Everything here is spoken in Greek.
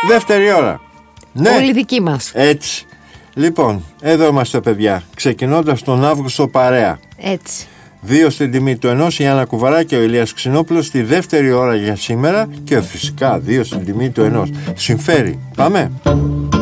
Δεύτερη ώρα. Ναι. Όλοι δικοί μας. Έτσι. Λοιπόν, εδώ είμαστε παιδιά. Ξεκινώντας τον Αύγουστο παρέα. Έτσι. 2 στην τιμή του 1, η Άννα Κουβαρά και ο Ηλίας Ξινόπουλος στη δεύτερη ώρα για σήμερα. Και φυσικά 2 στην τιμή του 1. Συμφέρει. Πάμε.